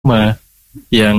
yang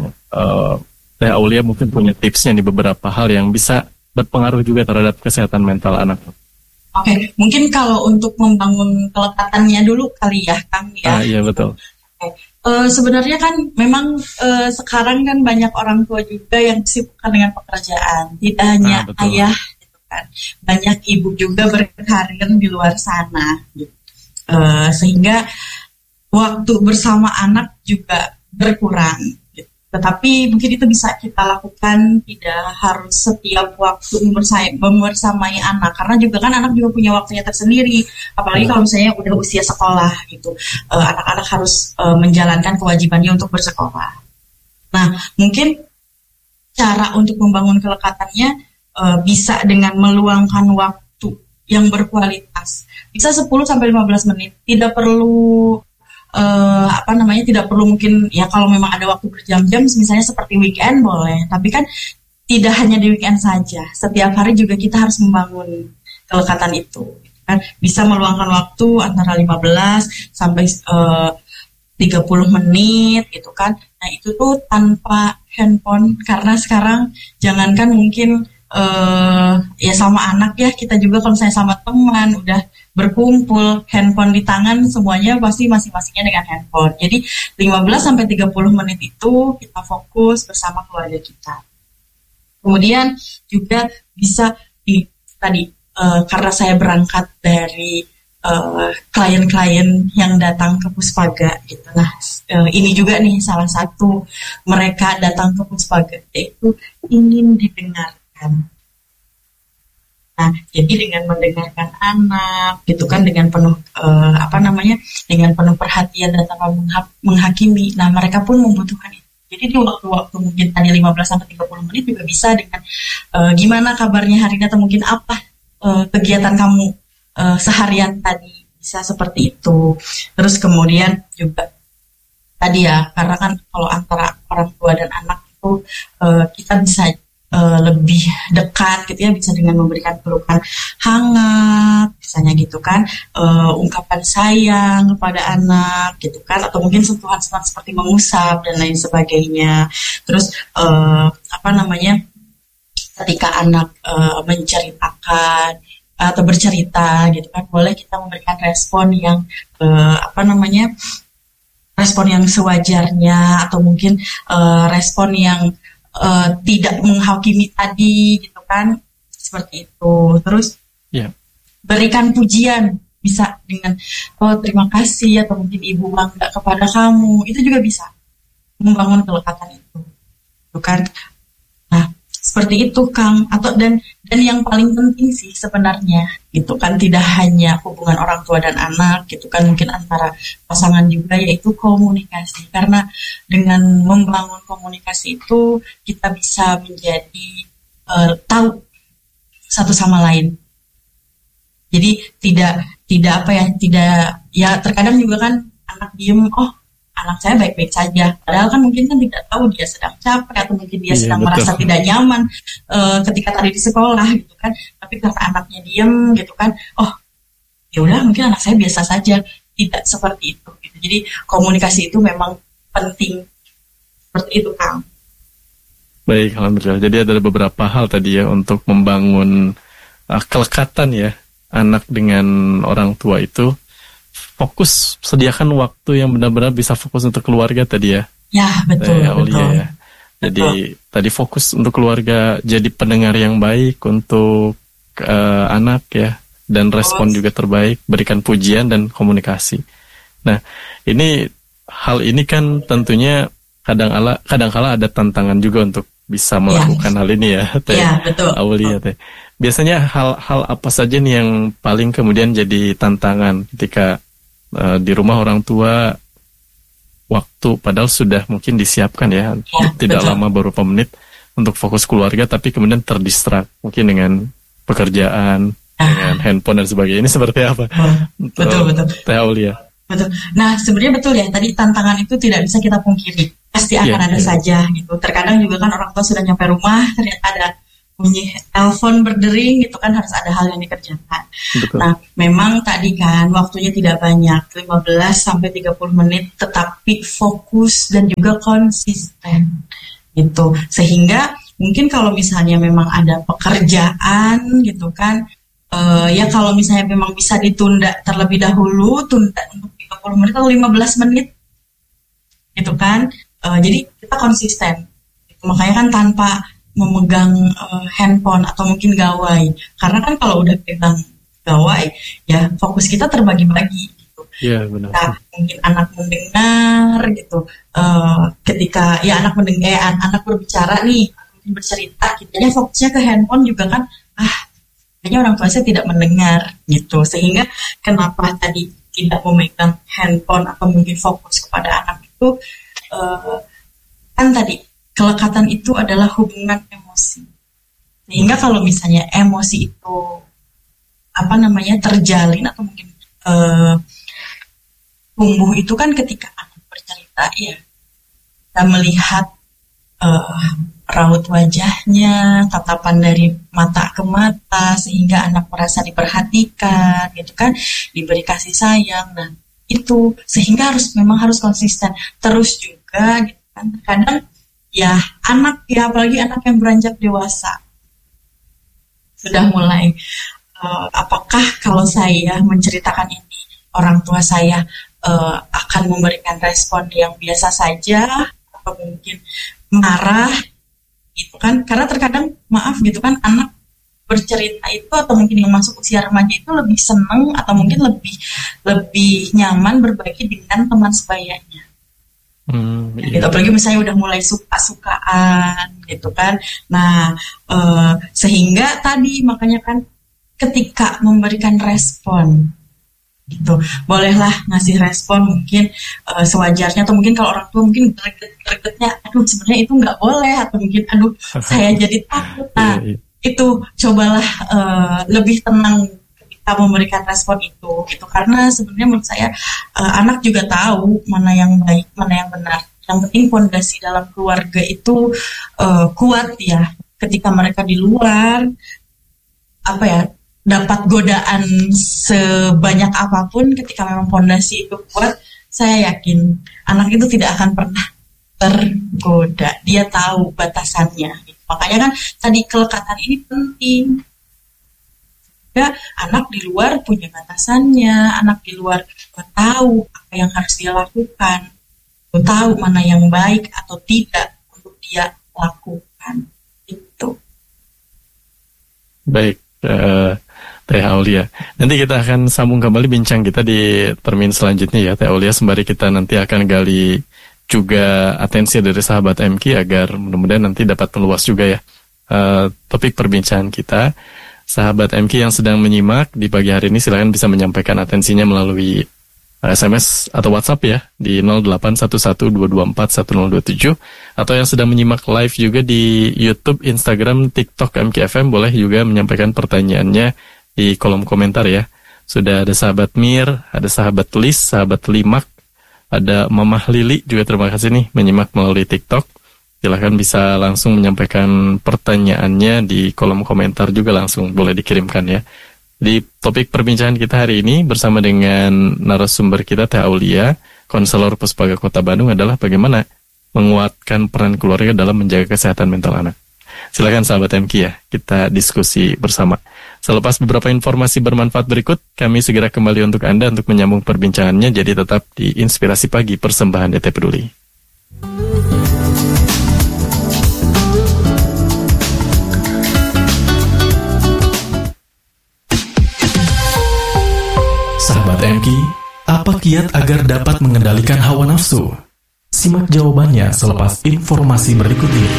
Teh Aulia mungkin punya tipsnya di beberapa hal yang bisa berpengaruh juga terhadap kesehatan mental anak. Oke, mungkin kalau untuk membangun kelekatannya dulu kali ya, Kang ya. Iya betul. Sebenarnya kan memang sekarang kan banyak orang tua juga yang disibukkan dengan pekerjaan, tidak hanya ayah, gitu kan. Banyak ibu juga berkarir di luar sana, gitu. Sehingga waktu bersama anak juga berkurang. Gitu. Tetapi mungkin itu bisa kita lakukan, tidak harus setiap waktu membersamai anak, karena juga kan anak juga punya waktunya tersendiri, apalagi kalau misalnya udah usia sekolah gitu, anak-anak harus menjalankan kewajibannya untuk bersekolah. Nah, mungkin cara untuk membangun kelekatannya bisa dengan meluangkan waktu yang berkualitas, bisa 10-15 menit, tidak perlu tidak perlu mungkin ya kalau memang ada waktu berjam-jam misalnya seperti weekend boleh, tapi kan tidak hanya di weekend saja, setiap hari juga kita harus membangun kelekatan itu kan. Bisa meluangkan waktu antara 15 sampai 30 menit gitu kan. Nah itu tuh tanpa handphone, karena sekarang jangankan mungkin ya sama anak ya, kita juga kalau misalnya sama teman udah berkumpul, handphone di tangan, semuanya pasti masing-masingnya dengan handphone. Jadi 15-30 menit itu kita fokus bersama keluarga kita. Kemudian juga bisa karena saya berangkat dari klien-klien yang datang ke Puspaga gitu. Nah, ini juga nih salah satu mereka datang ke Puspaga itu ingin didengarkan. Nah, jadi dengan mendengarkan anak, gitu kan, dengan penuh dengan penuh perhatian dan tanpa menghakimi. Nah, mereka pun membutuhkan itu. Jadi di waktu-waktu mungkin tadi 15-30 menit juga bisa dengan gimana kabarnya hari ini, atau mungkin apa kegiatan kamu seharian tadi, bisa seperti itu. Terus kemudian juga tadi ya, karena kan kalau antara orang tua dan anak itu kita bisa lebih dekat gitu ya, bisa dengan memberikan pelukan hangat misalnya gitu kan, ungkapan sayang kepada anak gitu kan, atau mungkin sentuhan-sentuhan seperti mengusap dan lain sebagainya. Terus ketika anak menceritakan atau bercerita gitu kan, boleh kita memberikan respon yang respon yang sewajarnya, atau mungkin respon yang tidak menghakimi tadi gitu kan, seperti itu. Terus berikan pujian, bisa dengan terima kasih, atau mungkin ibu bangga kepada kamu, itu juga bisa membangun kelekatan itu kan. Nah, seperti itu Kang. Dan yang paling penting sih sebenarnya gitu kan, tidak hanya hubungan orang tua dan anak gitu kan, mungkin antara pasangan juga, yaitu komunikasi. Karena dengan membangun komunikasi itu kita bisa menjadi tahu satu sama lain. Jadi tidak terkadang juga kan anak diem, anak saya baik-baik saja, padahal kan mungkin kan tidak tahu dia sedang capek, atau mungkin dia sedang merasa tidak nyaman ketika tadi di sekolah gitu kan. Tapi karena anaknya diem gitu kan, ya udah mungkin anak saya biasa saja. Tidak seperti itu gitu. Jadi komunikasi itu memang penting, seperti itu Kang. Baik, alhamdulillah. Jadi ada beberapa hal tadi ya untuk membangun kelekatan ya anak dengan orang tua itu. Fokus, sediakan waktu yang benar-benar bisa fokus untuk keluarga tadi ya. Ya, betul. Ya. Jadi tadi fokus untuk keluarga, jadi pendengar yang baik untuk anak ya, dan respon juga terbaik, berikan pujian dan komunikasi. Nah, hal ini kan tentunya kadang-kala ada tantangan juga untuk bisa melakukan hal ini ya, Teh. Ya, betul. Aulia, Teh. Biasanya hal apa saja nih yang paling kemudian jadi tantangan ketika di rumah orang tua, waktu padahal sudah mungkin disiapkan ya, tidak betul. Lama beberapa menit untuk fokus keluarga, tapi kemudian terdistrak mungkin dengan pekerjaan, dengan handphone dan sebagainya. Ini seperti apa? Betul. Teh Aulia. Betul. Nah, sebenarnya betul ya, tadi tantangan itu tidak bisa kita pungkiri, pasti akan ada saja gitu. Terkadang juga kan orang tua sudah nyampe rumah, ternyata ada bunyi telepon berdering gitu kan harus ada hal yang dikerjakan. Betul. Nah, memang tadi kan waktunya tidak banyak, 15-30 menit, tetapi fokus dan juga konsisten gitu. Sehingga mungkin kalau misalnya memang ada pekerjaan gitu kan, ya kalau misalnya memang bisa ditunda terlebih dahulu, tunda untuk 30 menit atau 15 menit gitu kan. Jadi kita konsisten. Makanya kan tanpa memegang handphone atau mungkin gawai, karena kan kalau udah pegang gawai ya fokus kita terbagi-bagi gitu. Iya, benar. Nah, mungkin anak mendengar gitu, ketika ya anak berbicara nih, mungkin bercerita, kitanya fokusnya ke handphone juga kan, kayaknya orang tua saya tidak mendengar gitu, sehingga kenapa tadi tidak memegang handphone atau mungkin fokus kepada anak itu, kan tadi kelekatan itu adalah hubungan emosi. Sehingga kalau misalnya emosi itu terjalin atau mungkin tumbuh itu kan ketika anak bercerita ya, kita melihat raut wajahnya, tatapan dari mata ke mata, sehingga anak merasa diperhatikan gitu kan, diberi kasih sayang. Nah itu sehingga memang harus konsisten. Terus juga gitu kan, terkadang ya anak ya, apalagi anak yang beranjak dewasa sudah mulai apakah kalau saya menceritakan ini orang tua saya akan memberikan respon yang biasa saja atau mungkin marah gitu kan, karena terkadang maaf gitu kan, anak bercerita itu atau mungkin yang masuk usia remaja itu lebih senang atau mungkin lebih nyaman berbagi dengan teman sebayanya. Gitu, apalagi misalnya udah mulai suka-sukaan gitu kan. Nah, sehingga tadi makanya kan ketika memberikan respon gitu, bolehlah ngasih respon mungkin sewajarnya, atau mungkin kalau orang tua mungkin gregetnya, aduh sebenarnya itu nggak boleh, atau mungkin aduh saya jadi takut. Nah, itu cobalah lebih tenang memberikan respon itu gitu, karena sebenarnya menurut saya anak juga tahu mana yang baik, mana yang benar. Yang penting fondasi dalam keluarga itu kuat ya. Ketika mereka di luar dapat godaan sebanyak apapun, ketika memang fondasi itu kuat, saya yakin anak itu tidak akan pernah tergoda. Dia tahu batasannya. Makanya kan tadi kelekatan ini penting. Anak di luar punya batasannya, anak di luar tahu apa yang harus dia lakukan, tahu mana yang baik atau tidak untuk dia lakukan. Itu. Baik, Teh Aulia. Nanti kita akan sambung kembali bincang kita di termin selanjutnya ya, Teh Aulia, sembari kita nanti akan gali juga atensi dari sahabat MQ agar mudah-mudahan nanti dapat meluas juga ya topik perbincangan kita. Sahabat MQ yang sedang menyimak di pagi hari ini silakan bisa menyampaikan atensinya melalui SMS atau WhatsApp ya di 081122411027, atau yang sedang menyimak live juga di YouTube, Instagram, TikTok MQFM boleh juga menyampaikan pertanyaannya di kolom komentar ya. Sudah ada sahabat Mir, ada sahabat Lis, sahabat Limak, ada Mamah Lili juga, terima kasih nih menyimak melalui TikTok. Silahkan bisa langsung menyampaikan pertanyaannya di kolom komentar juga, langsung boleh dikirimkan ya. Di topik perbincangan kita hari ini bersama dengan narasumber kita Teh Aulia, konselor Puspaga Kota Bandung, adalah bagaimana menguatkan peran keluarga dalam menjaga kesehatan mental anak. Silakan sahabat MQ ya, kita diskusi bersama. Selepas beberapa informasi bermanfaat berikut, kami segera kembali untuk Anda untuk menyambung perbincangannya, jadi tetap di Inspirasi Pagi persembahan DT Peduli. Sahabat MQ, apa kiat agar dapat mengendalikan hawa nafsu? Simak jawabannya selepas informasi berikut ini.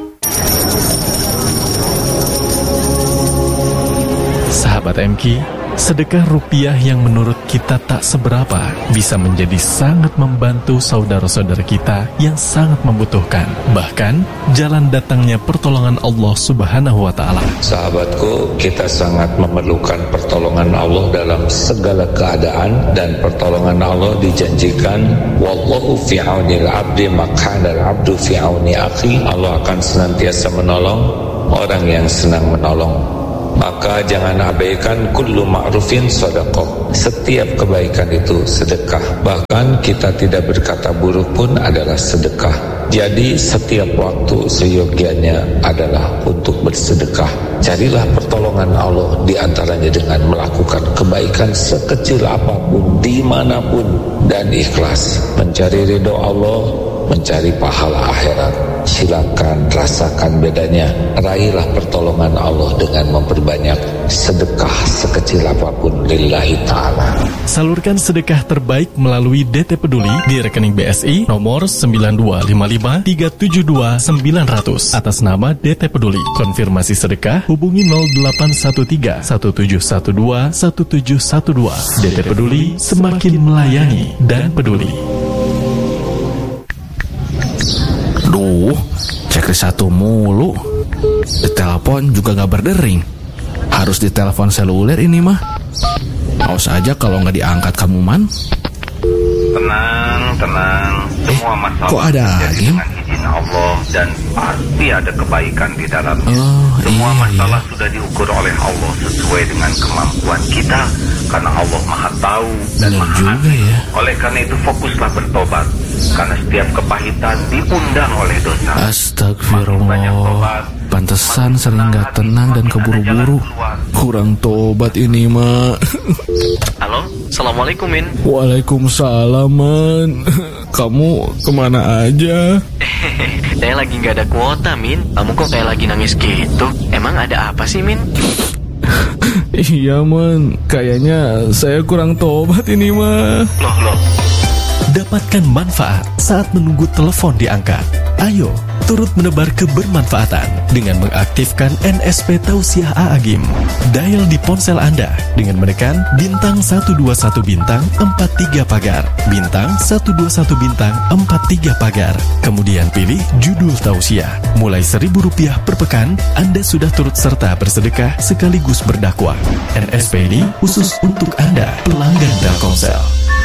Sahabat MQ, Sedekah rupiah yang menurut kita tak seberapa bisa menjadi sangat membantu saudara-saudara kita yang sangat membutuhkan. Bahkan, jalan datangnya pertolongan Allah Subhanahu wa Ta'ala. Sahabatku, kita sangat memerlukan pertolongan Allah dalam segala keadaan, dan pertolongan Allah dijanjikan, wallahu fi aunil abdi makana al-abdu fi auni akhi. Allah akan senantiasa menolong orang yang senang menolong. Maka jangan abaikan kullu ma'rufin sedekah. Setiap kebaikan itu sedekah. Bahkan kita tidak berkata buruk pun adalah sedekah. Jadi setiap waktu seyogianya adalah untuk bersedekah. Carilah pertolongan Allah di antaranya dengan melakukan kebaikan sekecil apapun, dimanapun, dan ikhlas. Mencari ridho Allah, mencari pahala akhirat. Silakan rasakan bedanya. Raihlah pertolongan Allah dengan memperbanyak sedekah sekecil apapun lillahi ta'ala. Salurkan sedekah terbaik melalui DT Peduli di rekening BSI nomor 9255372900 atas nama DT Peduli. Konfirmasi sedekah hubungi 0813 1712 1712. DT Peduli, semakin melayani dan peduli. Duh, cek satu mulu. Ditelepon juga gak berdering. Harus ditelepon seluler ini mah. Awas aja kalau gak diangkat kamu, Man. Tenang. Semua masalah kok ada lagi? dengan izin Allah, dan pasti ada kebaikan di dalamnya. Semua masalah sudah diukur oleh Allah sesuai dengan kemampuan kita, karena Allah Maha Tahu dan Benar Maha juga ya. Oleh karena itu fokuslah bertobat, karena setiap kepahitan diundang oleh dosa. Astagfirullah. Pantesan sering gak tenang dan keburu-buru. Kurang tobat ini mah. Halo, Assalamualaikum Min. Waalaikumsalam, Man. Kamu kemana aja? Saya lagi gak ada kuota, Min. Kamu kok kayak lagi nangis gitu? Emang ada apa sih, Min? Iya, Man. Kayaknya saya kurang tobat ini mah. Loh. Dapatkan manfaat saat menunggu telepon diangkat. Ayo, turut menebar kebermanfaatan dengan mengaktifkan NSP Tausiah A'agim. Dial di ponsel Anda dengan menekan bintang 121 bintang 43 pagar, bintang 121 bintang 43 pagar. Kemudian pilih judul tausiah. Mulai Rp1.000 per pekan, Anda sudah turut serta bersedekah sekaligus berdakwah. NSP ini khusus untuk Anda, pelanggan Telkomsel.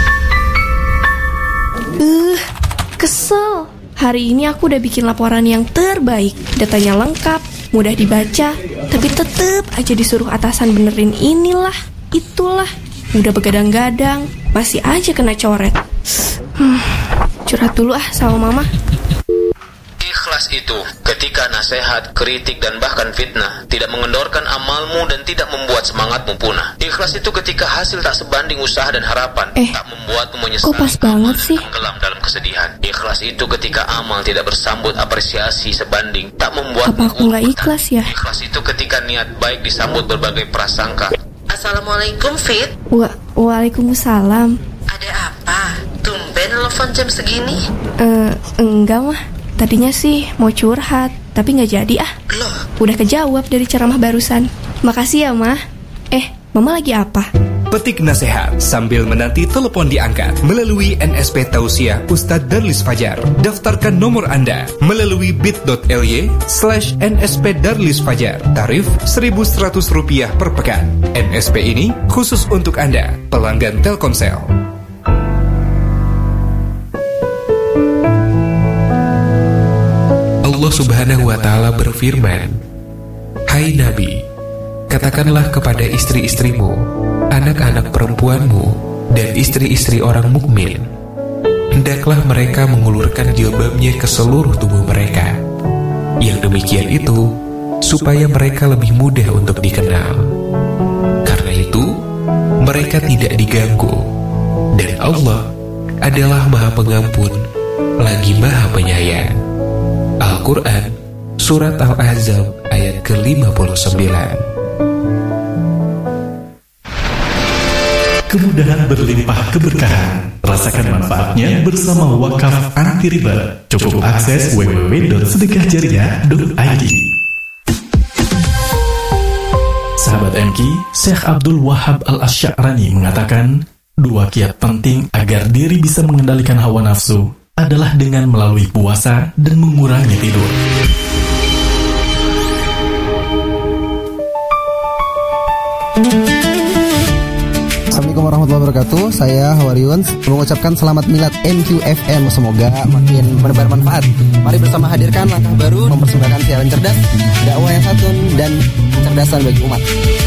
Kesel. Hari ini aku udah bikin laporan yang terbaik. Datanya lengkap, mudah dibaca, tapi tetep aja disuruh atasan benerin inilah, itulah. Udah begadang-gadang, masih aja kena coret. Curhat dulu sama mama. Ikhlas itu ketika nasihat, kritik, dan bahkan fitnah tidak mengendorkan amalmu dan tidak membuat semangatmu punah. Ikhlas itu ketika hasil tak sebanding usaha dan harapan, tak membuatmu menyesal, kok pas banget sih? tenggelam dalam kesedihan. Ikhlas itu ketika amal tidak bersambut apresiasi sebanding, tak membuat apa aku nggak ikhlas ya? Ikhlas itu ketika niat baik disambut berbagai prasangka. Assalamualaikum, Fit. Waalaikumsalam. Ada apa? Tumben telepon jam segini? Enggak mah. Tadinya sih mau curhat, tapi nggak jadi ah. Loh? Udah kejawab dari ceramah barusan. Makasih ya, Mah. Mama lagi apa? Petik nasihat sambil menanti telepon diangkat melalui NSP Tausiah Ustadz Darlis Fajar. Daftarkan nomor Anda melalui bit.ly/NSP Darlis Fajar. Tarif Rp1.100 per pekan. NSP ini khusus untuk Anda, pelanggan Telkomsel. Allah Subhanahu wa Ta'ala berfirman, "Hai Nabi, katakanlah kepada istri-istrimu, anak-anak perempuanmu, dan istri-istri orang mukmin, hendaklah mereka mengulurkan jilbabnya ke seluruh tubuh mereka. Yang demikian itu supaya mereka lebih mudah untuk dikenal. Karena itu, mereka tidak diganggu, dan Allah adalah Maha Pengampun, lagi Maha Penyayang." Al-Quran, Surat Al-Ahzab, ayat ke-59. Kemudahan berlimpah keberkahan. Rasakan manfaatnya bersama Wakaf Anti Riba. Cukup akses www.sedekahjariah.id. Sahabat MQ, Syekh Abdul Wahab Al-Asy'arani mengatakan, 2 kiat penting agar diri bisa mengendalikan hawa nafsu adalah dengan melalui puasa dan mengurangi tidur. Assalamualaikum warahmatullahi wabarakatuh. Saya Hawariun mengucapkan selamat milad MQFM. Semoga makin menebar manfaat. Mari bersama hadirkan langkah baru mempersembahkan siaran cerdas, dakwah yang santun dan kecerdasan bagi umat.